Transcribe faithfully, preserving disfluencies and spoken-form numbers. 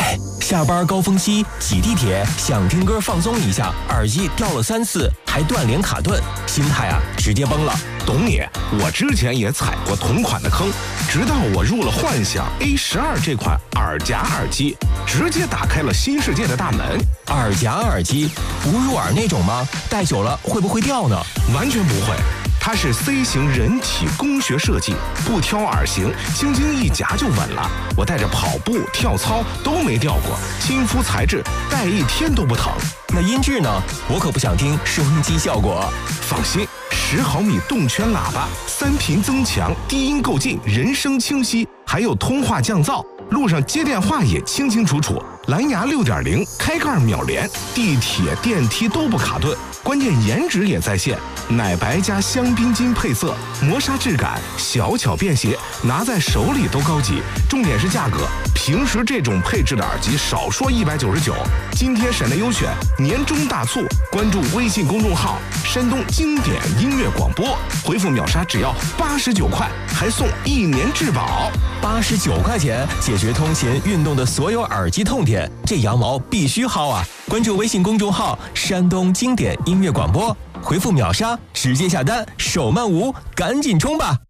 哎，下班高峰期挤地铁，想听歌放松一下，耳机掉了三次，还断连卡顿，心态啊直接崩了。 懂你，我之前也踩过同款的坑，直到我入了幻想 A 十二这款耳夹耳机，直接打开了新世界的大门。 耳夹耳机，不入耳那种吗？戴久了会不会掉呢？ 完全不会。它是 C 型人体工学设计，不挑耳型，轻轻一夹就稳了。我带着跑步、跳操都没掉过，亲肤材质，戴一天都不疼。 那音质呢？我可不想听收音机效果。 放心，十毫米动圈喇叭，三频增强，低音够劲，人声清晰，还有通话降噪，路上接电话也清清楚楚。蓝牙 六点零 开盖秒连，地铁电梯都不卡顿，关键颜值也在线，奶白加香槟金配色，磨砂质感，小巧便携，拿在手里都高级。重点是价格，平时这种配置的耳机少说一百九十九，今天省内优选，年终大促，关注微信公众号山东经典音乐广播，回复秒杀只要八十九块，还送一年质保。 八十九块钱解决通勤运动的所有耳机痛点，这羊毛必须薅啊！关注微信公众号山东经典音乐广播，回复秒杀直接下单，手慢无，赶紧冲吧！